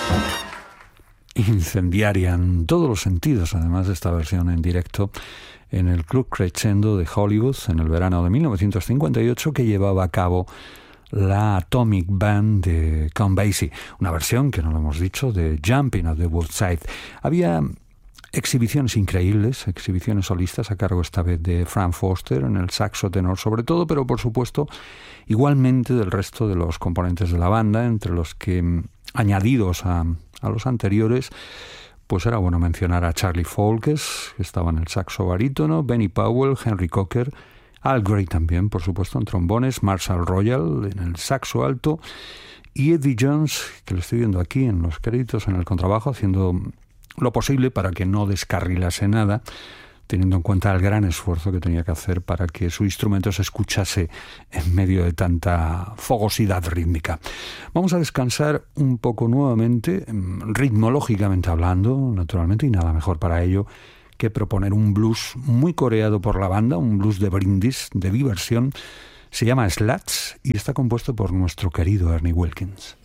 Incendiaria en todos los sentidos, además de esta versión en directo en el Club Crescendo de Hollywood en el verano de 1958 que llevaba a cabo la Atomic Band de Count Basie, una versión, que no lo hemos dicho, de Jumping at the Woodside. Había exhibiciones increíbles, exhibiciones solistas a cargo esta vez de Frank Foster en el saxo tenor sobre todo, pero por supuesto igualmente del resto de los componentes de la banda, entre los que, añadidos a los anteriores, pues era bueno mencionar a Charlie Folkes, que estaba en el saxo barítono, Benny Powell, Henry Cocker, Al Gray también, por supuesto, en trombones, Marshall Royal en el saxo alto y Eddie Jones, que lo estoy viendo aquí en los créditos, en el contrabajo, haciendo lo posible para que no descarrilase nada, teniendo en cuenta el gran esfuerzo que tenía que hacer para que su instrumento se escuchase en medio de tanta fogosidad rítmica. Vamos a descansar un poco nuevamente, ritmológicamente hablando, naturalmente, y nada mejor para ello que proponer un blues muy coreado por la banda, un blues de brindis, de diversión. Se llama Slats y está compuesto por nuestro querido Ernie Wilkins.